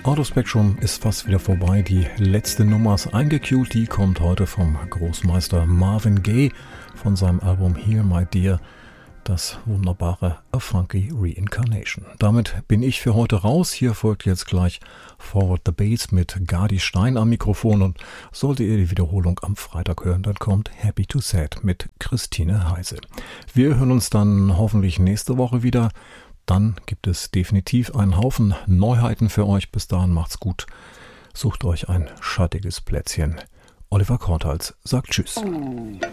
Out of Spectrum ist fast wieder vorbei. Die letzte Nummer ist eingecued. Die kommt heute vom Großmeister Marvin Gaye von seinem Album Here My Dear. Das wunderbare A Funky Reincarnation. Damit bin ich für heute raus. Hier folgt jetzt gleich Forward the Bass mit Gardi Stein am Mikrofon. Und solltet ihr die Wiederholung am Freitag hören, dann kommt Happy to Sad mit Christine Heise. Wir hören uns dann hoffentlich nächste Woche wieder. Dann gibt es definitiv einen Haufen Neuheiten für euch. Bis dahin macht's gut. Sucht euch ein schattiges Plätzchen. Oliver Korthals sagt Tschüss.